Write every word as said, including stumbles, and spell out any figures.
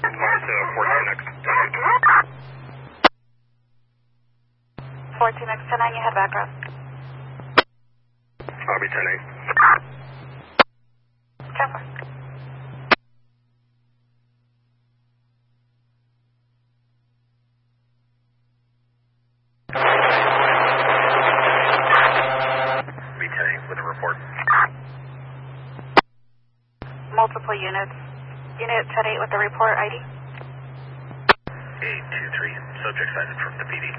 Minus uh, fourteen X ten eight. fourteen X ten nine, you had background. Lobby ten eight. ten four. B ten eight with a report. Multiple units. Unit ten eight with the report I D. eight two three. Subject sighted from the P D.